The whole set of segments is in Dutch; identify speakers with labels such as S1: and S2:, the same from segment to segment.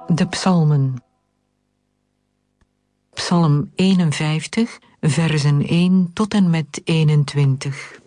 S1: De psalmen. Psalm 51, versen 1 tot en met 21.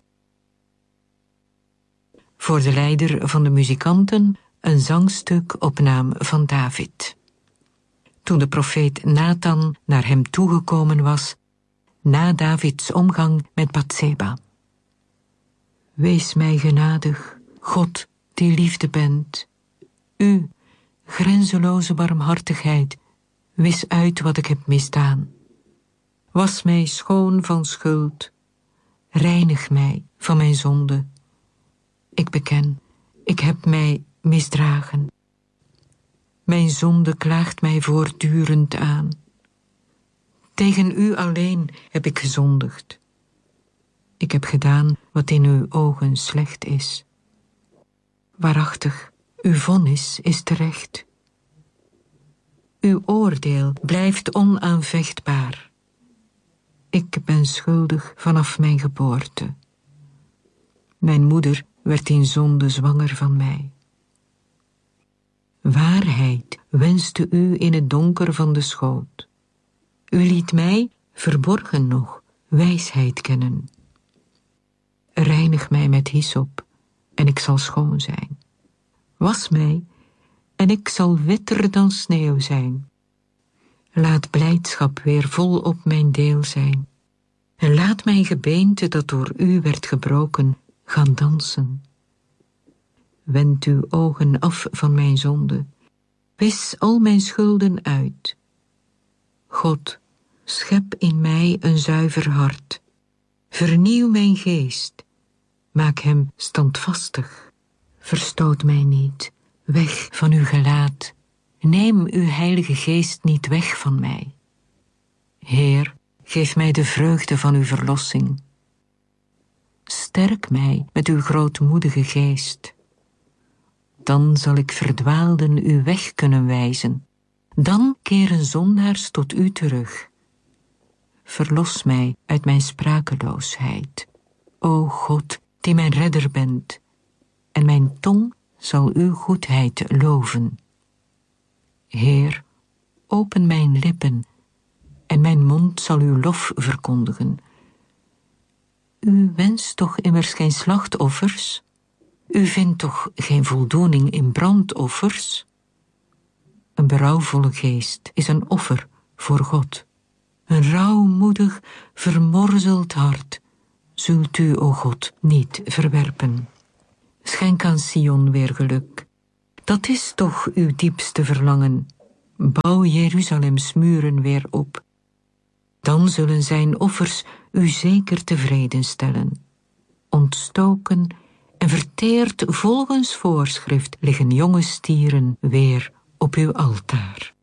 S1: Voor de leider van de muzikanten een zangstuk op naam van David. Toen de profeet Nathan naar hem toegekomen was, na Davids omgang met Batseba. Wees mij genadig, God die liefde bent. U, grenzeloze barmhartigheid, wis uit wat ik heb misdaan. Was mij schoon van schuld, reinig mij van mijn zonde. Ik beken, ik heb mij misdragen. Mijn zonde klaagt mij voortdurend aan. Tegen u alleen heb ik gezondigd. Ik heb gedaan wat in uw ogen slecht is. Waarachtig, uw vonnis is terecht. Uw oordeel blijft onaanvechtbaar. Ik ben schuldig vanaf mijn geboorte. Mijn moeder werd in zonde zwanger van mij. Waarheid wenste u in het donker van de schoot. U liet mij, verborgen nog, wijsheid kennen. Reinig mij met hyssop, en ik zal schoon zijn. Was mij, en ik zal witter dan sneeuw zijn. Laat blijdschap weer vol op mijn deel zijn. En laat mijn gebeente dat door u werd gebroken, gaan dansen. Wend uw ogen af van mijn zonde. Wis al mijn schulden uit. God, schep in mij een zuiver hart. Vernieuw mijn geest. Maak hem standvastig. Verstoot mij niet, weg van uw gelaat. Neem uw heilige geest niet weg van mij. Heer, geef mij de vreugde van uw verlossing. Sterk mij met uw grootmoedige geest. Dan zal ik verdwaalden uw weg kunnen wijzen. Dan keren zondaars tot u terug. Verlos mij uit mijn sprakeloosheid. O God, die mijn redder bent, en mijn tong zal uw goedheid loven. Heer, open mijn lippen, en mijn mond zal uw lof verkondigen. U wenst toch immers geen slachtoffers? U vindt toch geen voldoening in brandoffers? Een berouwvolle geest is een offer voor God. Een rouwmoedig, vermorzeld hart zult u, o God, niet verwerpen. Schenk aan Sion weer geluk. Dat is toch uw diepste verlangen. Bouw Jeruzalems muren weer op. Dan zullen zijn offers u zeker tevreden stellen. Ontstoken en verteerd volgens voorschrift liggen jonge stieren weer op uw altaar.